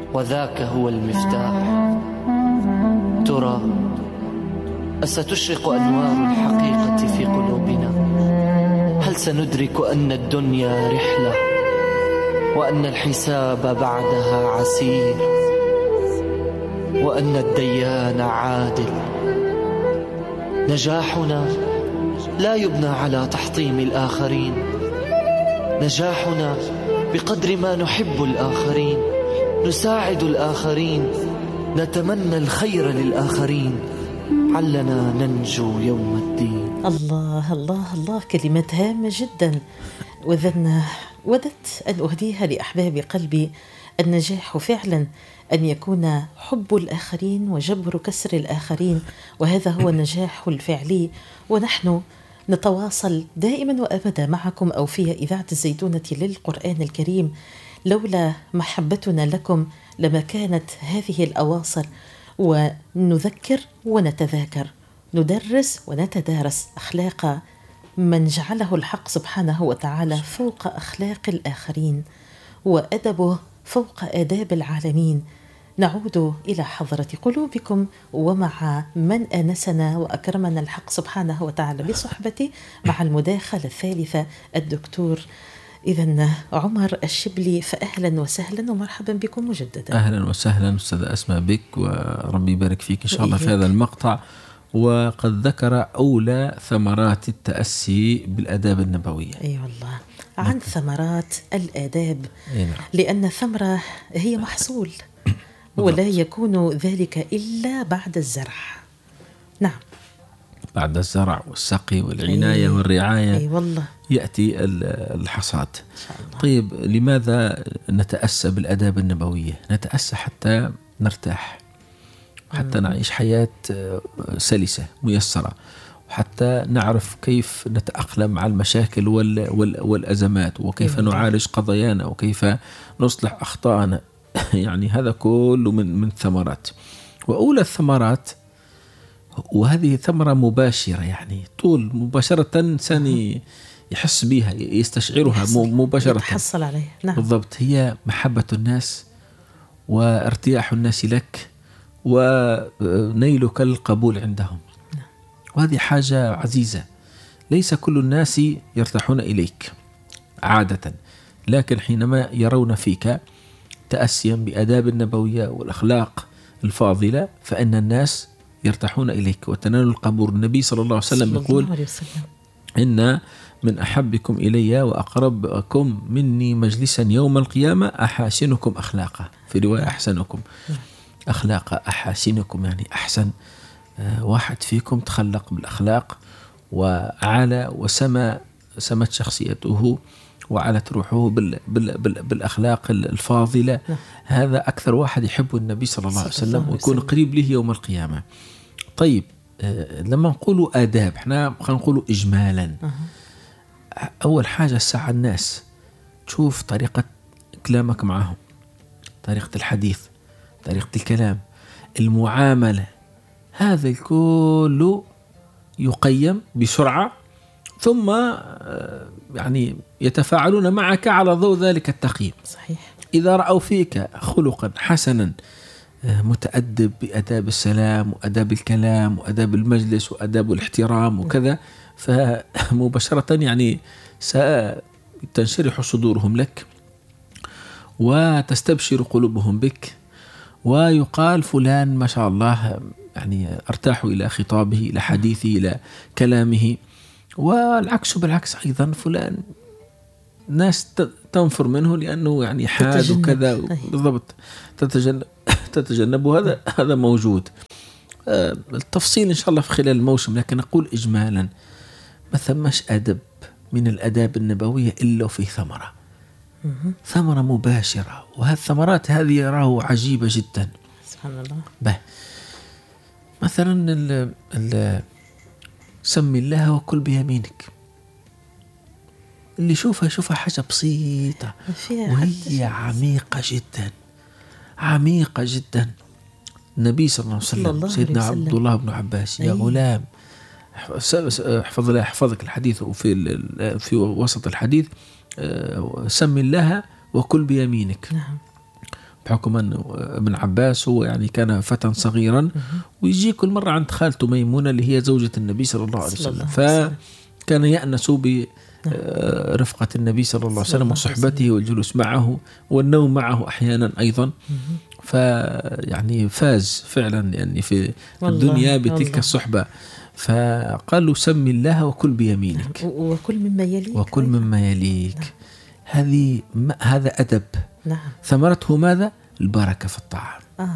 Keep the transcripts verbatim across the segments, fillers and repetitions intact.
وذاك هو المفتاح. ترى أستشرق أنوار الحقيقة في قلوبنا؟ هل سندرك أن الدنيا رحلة وأن الحساب بعدها عسير وأن الديان عادل؟ نجاحنا لا يبنى على تحطيم الآخرين، نجاحنا بقدر ما نحب الآخرين، نساعد الآخرين، نتمنى الخير للآخرين، علنا ننجو يوم الدين. الله الله الله، كلمات هامة جدا. وذن وددت أن أهديها لأحباب قلبي. النجاح فعلا أن يكون حب الآخرين وجبر كسر الآخرين، وهذا هو النجاح الفعلي. ونحن نتواصل دائما وأبدا معكم أو في إذاعة الزيتونة للقرآن الكريم. لولا محبتنا لكم لما كانت هذه الأواصر، ونذكر ونتذاكر، ندرس ونتدارس أخلاق من جعله الحق سبحانه وتعالى فوق أخلاق الآخرين، وأدبه فوق آداب العالمين. نعود إلى حضرة قلوبكم ومع من آنسنا وأكرمنا الحق سبحانه وتعالى بصحبته مع المداخلة الثالثة الدكتور إذن عمر الشبلي. فأهلا وسهلا ومرحبا بكم مجددا. أهلا وسهلا أستاذ أسماء بك، وربي يبارك فيك إن شاء الله في هذا المقطع. وقد ذكر أولى ثمرات التأسي بالآداب النبوية. أي أيوة والله، عن نعم. ثمرات الآداب. نعم. لأن الثمرة هي محصول ولا يكون ذلك إلا بعد الزرع. نعم، بعد الزرع والسقي والعناية أي والرعاية أي والله يأتي الحصاد. طيب، لماذا نتأسى بالآداب النبوية؟ نتأسى حتى نرتاح، حتى نعيش حياة سلسة ميسرة، وحتى نعرف كيف نتأقلم مع المشاكل وال وال والأزمات، وكيف نعالج قضايانا، وكيف نصلح أخطاءنا. يعني هذا كله من من ثمرات. وأولى الثمرات، وهذه ثمرة مباشرة، يعني طول مباشرة إنسان يحس بها، يستشعرها مباشرة، يتحصل عليها. نعم بالضبط، هي محبة الناس وارتياح الناس لك ونيلك القبول عندهم. نعم. وهذه حاجة عزيزة، ليس كل الناس يرتاحون إليك عادة، لكن حينما يرون فيك تأسيا بآداب النبوية والأخلاق الفاضلة فإن الناس يرتاحون إليك وتنال القبول. النبي صلى الله عليه وسلم يقول: إن من أحبكم إلي وأقربكم مني مجلسا يوم القيامة أحاسنكم أخلاقا، في رواية أحسنكم أخلاقا. أحاسنكم يعني أحسن واحد فيكم تخلق بالأخلاق وعلى وسما سمت شخصيته وعلت روحه بال بال بال بالأخلاق الفاضلة. نعم. هذا أكثر واحد يحب النبي صلى الله عليه وسلم ويكون قريب له يوم القيامة. طيب، آه لما نقولوا آداب، احنا نقولوا إجمالا. أه. أول حاجة الساعة الناس تشوف طريقة كلامك معهم، طريقة الحديث، طريقة الكلام، المعاملة، هذا كله يقيم بسرعة، ثم يعني يتفاعلون معك على ضوء ذلك التقييم. صحيح. إذا رأوا فيك خلقا حسنا متأدب بأداب السلام وأداب الكلام وأداب المجلس وأداب الاحترام وكذا، فمباشرة يعني ستنشرح صدورهم لك وتستبشر قلوبهم بك، ويقال فلان ما شاء الله يعني ارتاح إلى خطابه، إلى حديثه، إلى كلامه. والعكس بالعكس أيضا، فلان ناس تنفر منه لأنه يعني حاد وكذا. بالضبط، تتجنب تتجنب وهذا هذا موجود. التفصيل إن شاء الله في خلال الموسم، لكن أقول إجمالا ما ثمش أدب من الأداب النبوية إلا في ثمرة ثمرة مباشرة، وهذه الثمرات هذه راه عجيبة جدا. سبحان الله. به مثلا ال ال سم الله وكل بيمينك، اللي يشوفها يشوفها حاجة بسيطة وهي عميقة جدا، عميقة جدا. النبي صلى الله عليه وسلم، سيدنا عبد الله بن عباس: يا غلام احفظ الله يحفظك. الحديث في في وسط الحديث: سم الله وكل بيمينك. نعم. بحكم أن ابن عباس هو يعني كان فتى صغيرا ويجي كل مرة عند خالته ميمونة اللي هي زوجة النبي صلى الله عليه وسلم، فكان يأنس برفقة النبي صلى الله عليه وسلم وصحبته والجلوس معه والنوم معه أحيانا أيضا. فيعني فاز فعلا يعني في الدنيا بتلك الصحبة. فقال له سم الله وكل بيمينك وكل مما يليك وكل مما يليك. نعم. هذه هذا أدب. نعم. ثمرته ماذا؟ البركة في الطعام. آه.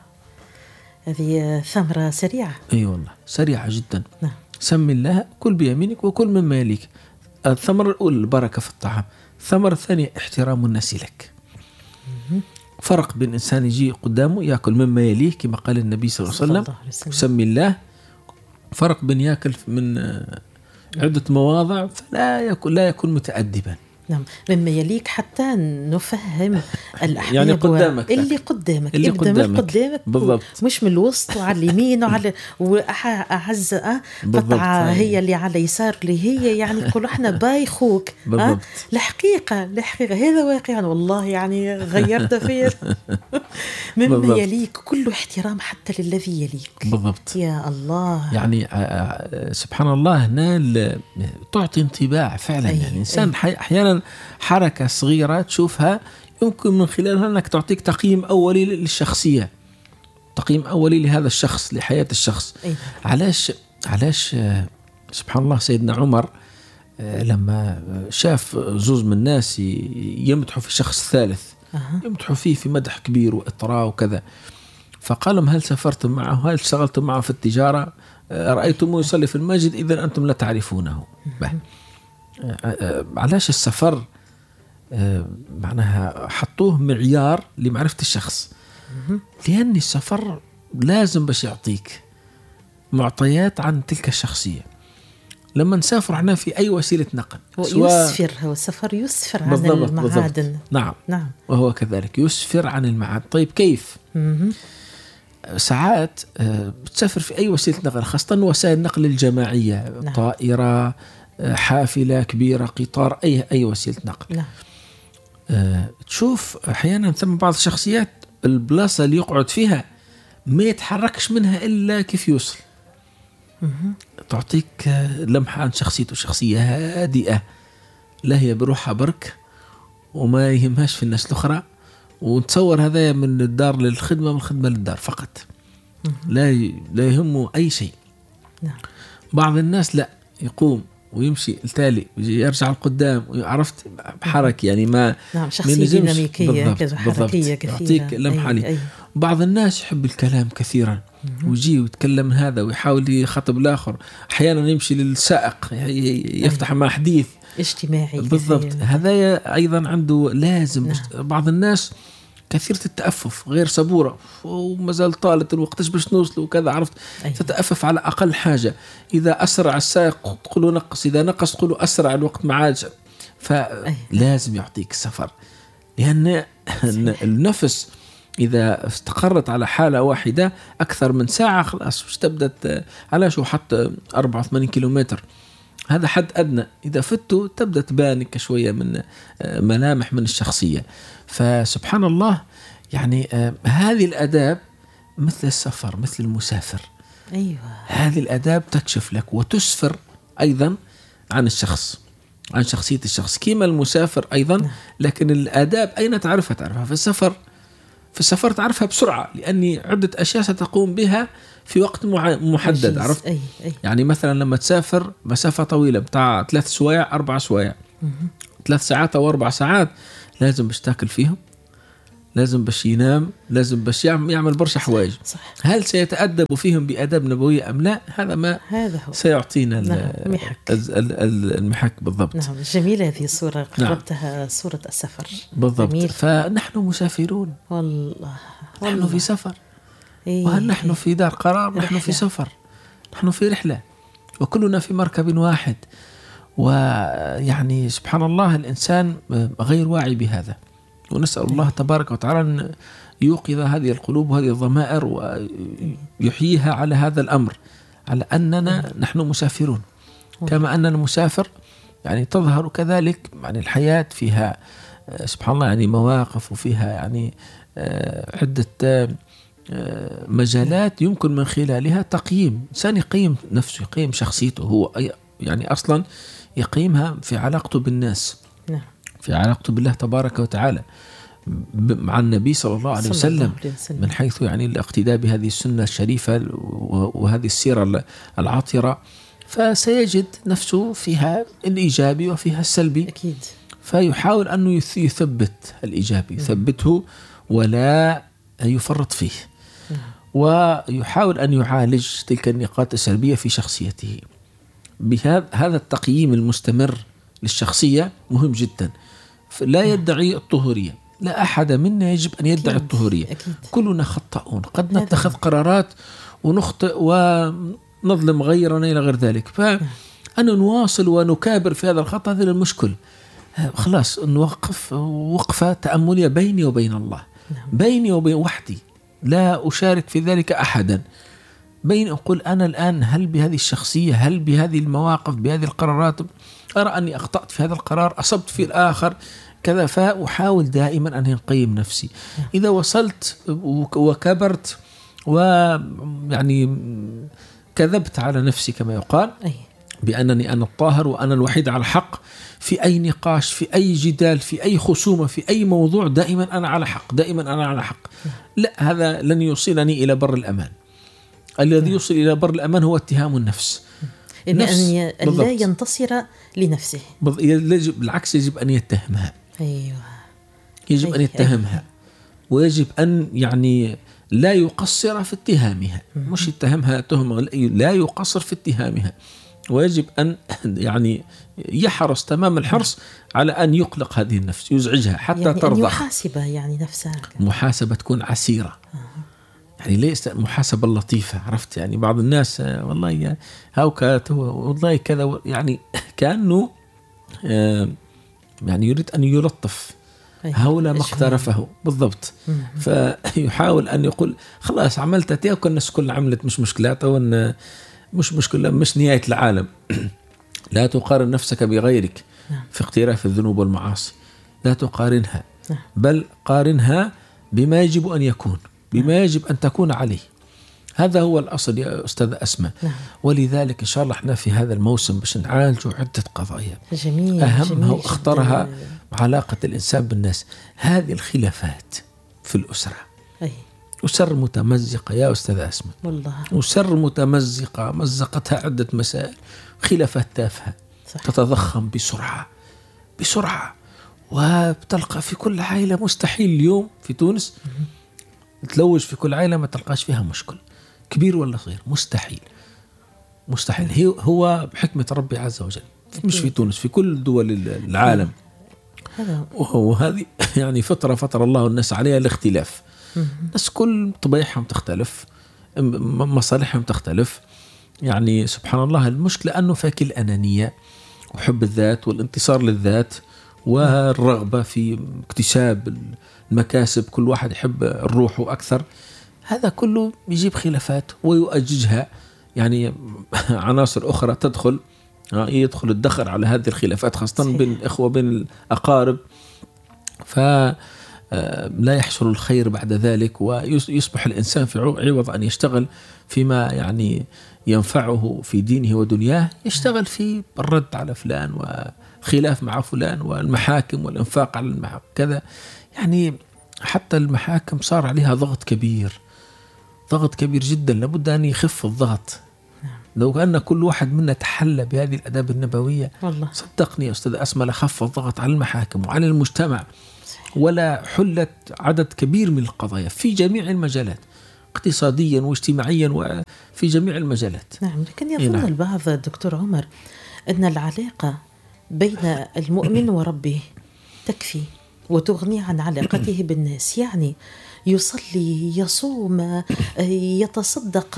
هذه ثمرة سريعة. أي أيوة والله سريعة جدا. نعم. سم الله كل بيمينك وكل مما يليك. الثمرة الأولى البركة في الطعام. الثمرة الثانية احترام الناس لك. فرق بين إنسان يجي قدامه يأكل مما يليه كما قال النبي صلى الله عليه وسلم سم الله. فرق بين يأكل من عدة مواضع فلا يكون لا يكون متأدبا. نعم. مما يليك حتى نفهم الأحباب يعني قدامك اللي قدامك اللي قدامك, قدامك بالضبط. مش من الوسط وعلى اليمين وعلى وأعز قطعة هي اللي على اليسار اللي هي يعني كل احنا بايخوك. بالضبط. الحقيقة الحقيقة هذا واقعا والله يعني غيرت فيه. مما يليك كله احترام حتى للذي يليك. بالضبط. يا الله يعني سبحان الله هنا تعطي انطباع فعلا. أي. يعني إنسان أحيانا حركة صغيرة تشوفها يمكن من خلالها أنك تعطيك تقييم أولي للشخصية، تقييم أولي لهذا الشخص لحياة الشخص. أيه. علاش علاش سبحان الله سيدنا عمر لما شاف زوز من الناس يمدحوا في شخص ثالث أه. يمدحوا فيه في مدح كبير وإطراء وكذا، فقال لهم هل سافرتم معه؟ هل اشتغلتم معه في التجارة؟ رأيتموه يصلي في المسجد؟ إذن أنتم لا تعرفونه. علاش السفر معناها حطوه معيار لمعرفة الشخص، لأن السفر لازم باش يعطيك معطيات عن تلك الشخصية. لما نسافر احنا في أي وسيلة نقل يسفر، هو السفر يسفر عن المعادن. نعم. نعم وهو كذلك يسفر عن المعادن. طيب كيف؟ مم. ساعات بتسافر في أي وسيلة نقل خاصة وسائل النقل الجماعية. نعم. طائرة، حافلة كبيرة، قطار، أي أي وسيلة نقل. نعم. أه تشوف أحيانا ثم بعض الشخصيات البلاصة اللي يقعد فيها ما يتحركش منها إلا كيف يوصل. مم. تعطيك لمحة عن شخصيته، شخصية هادئة لا هي بروحها برك وما يهمهاش في الناس الأخرى، ونتصور هذا من الدار للخدمة، من الخدمة للدار فقط. مم. لا لا يهمه أي شيء. نعم. بعض الناس لا يقوم ويمشي التالي يرجع القدام وعرفت حركة يعني ما. نعم. شخصية ديناميكية كذا حركية كثيرة. يعطيك لمحة لي. بعض الناس يحب الكلام كثيرا ويجي ويتكلم هذا ويحاول يخاطب الآخر، أحيانا يمشي للسائق يفتح مع حديث اجتماعي. بالضبط. هذا أيضا عنده لازم. نعم. بعض الناس كثيرة التأفف، غير صبورة وما زال طالت الوقت باش نوصل وكذا عرفت. أيه. تتأفف على أقل حاجة، إذا أسرع السائق تقولوا نقص، إذا نقص تقولوا أسرع الوقت معاج. فلازم يعطيك السفر، لأن النفس إذا استقرت على حالة واحدة أكثر من ساعة خلاص مش تبدأ على شو حتى أربعة وثمانين كيلومتر، هذا حد أدنى. إذا فتوا تبدأ تبانك شوية من ملامح من الشخصية. فسبحان الله يعني هذه الآداب مثل السفر، مثل المسافر. أيوة. هذه الآداب تكشف لك وتسفر أيضا عن الشخص، عن شخصية الشخص كما المسافر أيضا. لكن الآداب أين تعرفها؟ تعرفها في السفر. في السفر تعرفها بسرعة، لأني عدة أشياء ستقوم بها في وقت محدد. عرفت؟ أي أي. يعني مثلا لما تسافر مسافة طويلة بتاع ثلاث سوايع أربع سوايع، ثلاث ساعات أو أربع ساعات، لازم باش تاكل فيهم، لازم باش ينام، لازم باش يعمل برشا حوايج. هل سيتأدب فيهم بأداب نبوية أم لا؟ هذا ما هذا هو. سيعطينا نعم. المحك. المحك بالضبط. نعم. جميلة هذه الصورة قربتها. نعم. صورة السفر بالضبط. جميل. فنحن مسافرون والله. نحن والله. في سفر. إيه. وهل نحن إيه. في دار قرار؟ نحن في سفر، نحن في رحلة، وكلنا في مركب واحد. ويعني سبحان الله الإنسان غير واعي بهذا، ونسأل الله تبارك وتعالى أن يوقظ هذه القلوب وهذه الضمائر ويحييها على هذا الأمر، على أننا نحن مسافرون كما أننا مسافر. يعني تظهر كذلك يعني الحياة فيها سبحان الله يعني مواقف وفيها يعني عدة مجالات يمكن من خلالها تقييم إنسان، يقيم نفسه، يقيم شخصيته هو، يعني أصلا يقيمها في علاقته بالناس، نعم. في علاقته بالله تبارك وتعالى مع النبي صلى الله عليه وسلم، من حيث يعني الاقتداء بهذه السنة الشريفة وهذه السيرة العطرة، فسيجد نفسه فيها الإيجابي وفيها السلبي أكيد. فيحاول أنه يثبت الإيجابي، يثبته ولا يفرط فيه، ويحاول أن يعالج تلك النقاط السلبية في شخصيته. بهذا هذا التقييم المستمر للشخصية مهم جدا. لا يدعي الطهورية، لا أحد منا يجب أن يدعي أكيد. الطهورية. أكيد. كلنا خطاؤون، قد نتخذ قرارات ونخطئ ونظلم غيرنا إلى غير ذلك، فأن نواصل ونكابر في هذا الخطأ هذا المشكل. خلاص نوقف وقفة تأملية بيني وبين الله، بيني وبين وحدي، لا أشارك في ذلك أحدا. بين أقول أنا الآن هل بهذه الشخصية، هل بهذه المواقف، بهذه القرارات أرى أني أخطأت في هذا القرار، أصبت في الآخر كذا، فأحاول دائما أن أقيم نفسي. إذا وصلت وكبرت ويعني كذبت على نفسي كما يقال بأنني أنا الطاهر وأنا الوحيد على الحق في أي نقاش، في أي جدال، في أي خصومة، في أي موضوع، دائما أنا على حق، دائما أنا على حق، لا، هذا لن يوصلني إلى بر الأمان. الذي يوصل إلى بر الأمان هو اتهام النفس، إن أن لا ينتصر لنفسه، يجب بالعكس، يجب أن يتهمها. أيوة. يجب أيوة. أن يتهمها، أيوة. ويجب أن يعني لا يقصر في اتهامها، مش يتهمها تهمة، لا يقصر في اتهامها، ويجب أن يعني يحرص تمام الحرص على أن يقلق هذه النفس، يزعجها حتى يعني ترضى. أن يحاسبها يعني نفسها. محاسبة تكون عسيرة، يعني ليس محاسبة لطيفة، عرفت؟ يعني بعض الناس والله هاوكات والله كذا، يعني كأنه يعني يريد أن يلطف هؤلاء ما اقترفه بالضبط. فيحاول أن يقول خلاص عملت تياك الناس كل عملت، مش مشكلات، وأن مش مشكلة، مش نهاية العالم. لا تقارن نفسك بغيرك في اقتراف الذنوب والمعاصي، لا تقارنها، بل قارنها بما يجب أن يكون، بما يجب أن تكون عليه. هذا هو الأصل يا أستاذ أسماء. ولذلك إن شاء الله احنا في هذا الموسم باش نعالج عدة قضايا جميل أهمها واخطرها علاقة الإنسان بالناس، هذه الخلافات في الأسرة. أي. أسر متمزقة يا أستاذ أسماء، والله أسر متمزقة مزقتها عدة مسائل، خلافات تافهة تتضخم بسرعة بسرعة، وبتلقى في كل عائلة، مستحيل اليوم في تونس تلوج في كل عائلة ما تلقاش فيها مشكل كبير ولا صغير، مستحيل مستحيل. هي هو بحكمة ربي عز وجل، مش في تونس، في كل دول العالم. وهذه يعني فطرة فطر الله الناس عليها الاختلاف. الناس كل طبيعهم تختلف، مصالحهم تختلف، يعني سبحان الله. المشكلة أنه فاك الأنانية وحب الذات والانتصار للذات والرغبة في اكتساب المكاسب، كل واحد يحب الروح أكثر، هذا كله يجيب خلافات ويؤججها. يعني عناصر أخرى تدخل يدخل الدخل على هذه الخلافات، خاصة بين الإخوة بين الأقارب، فلا يحصل الخير بعد ذلك، ويصبح الإنسان في عوض أن يشتغل فيما يعني ينفعه في دينه ودنياه، يشتغل في الرد على فلان وخلاف مع فلان والمحاكم والإنفاق على المحاكم كذا. يعني حتى المحاكم صار عليها ضغط كبير، ضغط كبير جدا، لابد أن يخف الضغط. لو أن كل واحد منا تحلى بهذه الأداب النبوية، والله صدقني يا أستاذ أسماء، لخف الضغط على المحاكم وعلى المجتمع، ولا حلت عدد كبير من القضايا في جميع المجالات، اقتصاديا واجتماعيا وفي جميع المجالات. نعم، لكن يظن نعم. البعض دكتور عمر أن العلاقة بين المؤمن وربه تكفي وتغني عن علاقته بالناس، يعني يصلي، يصوم، يتصدق.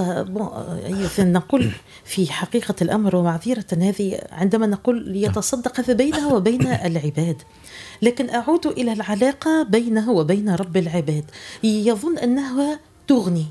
نقول في حقيقة الأمر ومعذرة هذه عندما نقول يتصدق فبينه وبين العباد، لكن أعود إلى العلاقة بينه وبين رب العباد، يظن أنها تغني،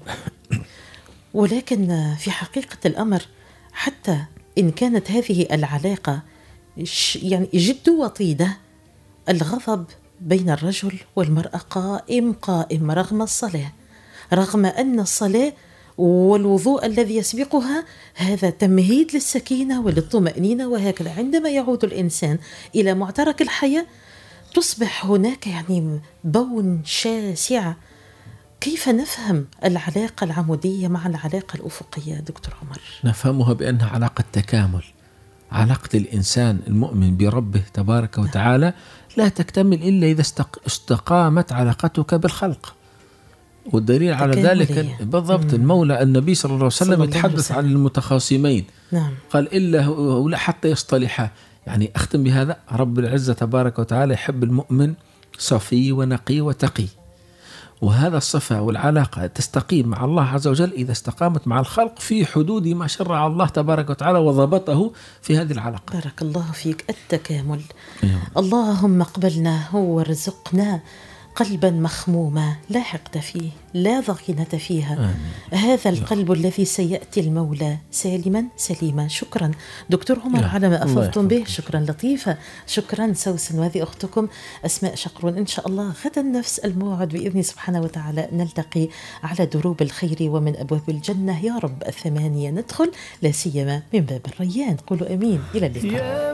ولكن في حقيقة الأمر حتى إن كانت هذه العلاقة يعني جد وطيدة، الغضب بين الرجل والمرأة قائم قائم رغم الصلاة، رغم أن الصلاة والوضوء الذي يسبقها هذا تمهيد للسكينة وللطمأنينة. وهكذا عندما يعود الإنسان إلى معترك الحياة تصبح هناك يعني بون شاسع. كيف نفهم العلاقة العمودية مع العلاقة الأفقية دكتور عمر؟ نفهمها بأنها علاقة تكامل. علاقة الإنسان المؤمن بربه تبارك وتعالى لا تكتمل إلا إذا استقامت علاقتك بالخلق. والدليل على ذلك بالضبط المولى النبي صلى الله عليه وسلم يتحدث عن المتخاصمين. نعم. قال إلا ولا حتى يصطلحا. يعني أختم بهذا، رب العزة تبارك وتعالى يحب المؤمن صفي ونقي وتقي، وهذا الصفة والعلاقة تستقيم مع الله عز وجل إذا استقامت مع الخلق في حدود ما شرع الله تبارك وتعالى وضبطه في هذه العلاقة. بارك الله فيك. التكامل. أيوة. اللهم اقبلنا وارزقنا قلبا مخموما لا حقد فيه لا ضغينة فيها. آمين. هذا القلب الذي سيأتي المولى سالما سليما. شكرا دكتور عمر على ما أفضتم به. شكرا لطيفة. شكرا سوسن. وهذه أختكم أسماء شقرون. إن شاء الله غدا نفس الموعد بإذن سبحانه وتعالى نلتقي على دروب الخير ومن أبواب الجنة يا رب الثمانية ندخل، لا سيما من باب الريان. قولوا أمين. إلى اللقاء.